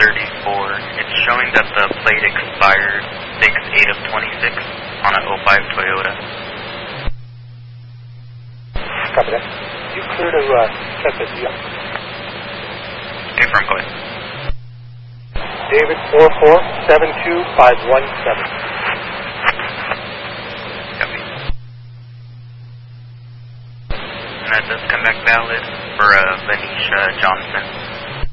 It's showing that the plate expired 6/8 of 26 on an '05 Toyota. Copy that. You clear to check this, yeah? Affirm, go ahead. David 4472517. Copy. And that does come back valid for Venetia Johnson.